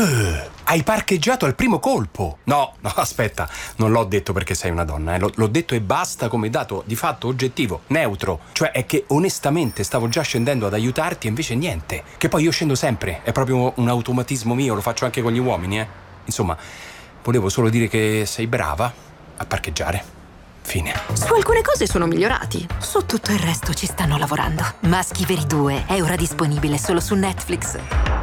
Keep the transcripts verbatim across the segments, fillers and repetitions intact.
Uh, hai parcheggiato al primo colpo. No, no, aspetta, non l'ho detto perché sei una donna, eh. L'ho, l'ho detto e basta come dato di fatto oggettivo, neutro. Cioè è che onestamente stavo già scendendo ad aiutarti e invece niente. Che poi io scendo sempre, è proprio un automatismo mio, lo faccio anche con gli uomini, eh. Insomma, volevo solo dire che sei brava a parcheggiare. Fine. Su alcune cose sono migliorati, su tutto il resto ci stanno lavorando. Maschi Veri due è ora disponibile solo su Netflix.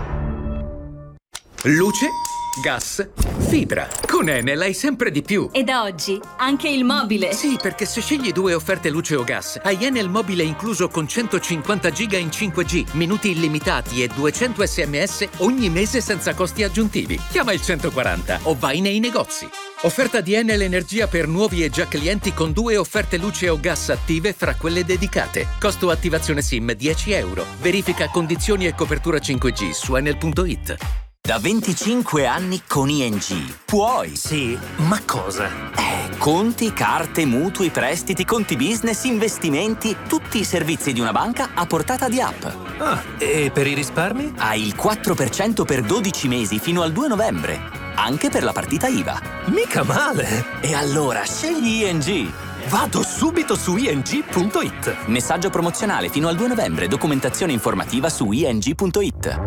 Luce, gas, fibra. Con Enel hai sempre di più. E da oggi anche il mobile. Sì, perché se scegli due offerte luce o gas, hai Enel mobile incluso con centocinquanta giga in cinque G, minuti illimitati e duecento sms ogni mese senza costi aggiuntivi. Chiama il centoquaranta o vai nei negozi. Offerta di Enel Energia per nuovi e già clienti con due offerte luce o gas attive fra quelle dedicate. Costo attivazione SIM dieci euro. Verifica condizioni e copertura cinque G su enel punto it. Da venticinque anni con I N G puoi. Sì, ma cosa? Eh, conti, carte, mutui, prestiti, conti business, investimenti, tutti i servizi di una banca a portata di app. Ah, e per i risparmi? Hai il quattro per cento per dodici mesi fino al due novembre, anche per la partita I V A. Mica male! E allora scegli I N G. Vado subito su i n g punto it. Messaggio promozionale fino al due novembre, documentazione informativa su i n g punto it.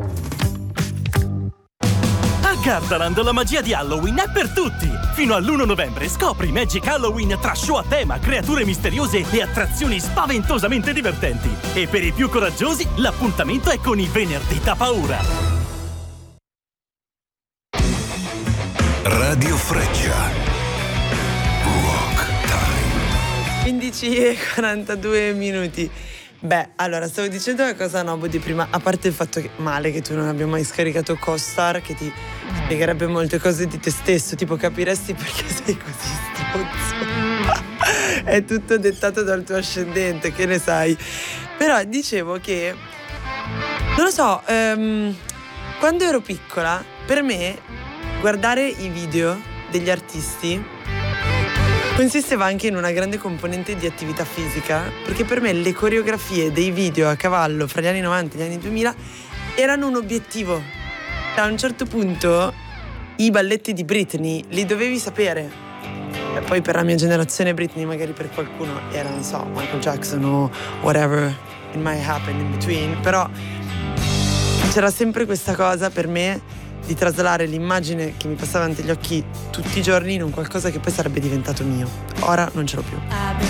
A Gardaland la magia di Halloween è per tutti! Fino all'primo novembre scopri Magic Halloween tra show a tema, creature misteriose e attrazioni spaventosamente divertenti. E per i più coraggiosi l'appuntamento è con i venerdì da paura. Radio Freccia. Rock Time. quindici e quarantadue minuti. Beh, allora, stavo dicendo una cosa nobo di prima, a parte il fatto che male che tu non abbia mai scaricato CoStar, che ti spiegherebbe molte cose di te stesso, tipo capiresti perché sei così stronzo. È tutto dettato dal tuo ascendente, che ne sai. Però dicevo che, non lo so, um, quando ero piccola, per me guardare i video degli artisti consisteva anche in una grande componente di attività fisica, perché per me le coreografie dei video a cavallo fra gli anni novanta e gli anni duemila erano un obiettivo. A un certo punto i balletti di Britney li dovevi sapere. E poi per la mia generazione Britney, magari per qualcuno era, non so, Michael Jackson o whatever it might happen in between, però c'era sempre questa cosa per me di traslare l'immagine che mi passava davanti agli occhi tutti i giorni in un qualcosa che poi sarebbe diventato mio. Ora non ce l'ho più.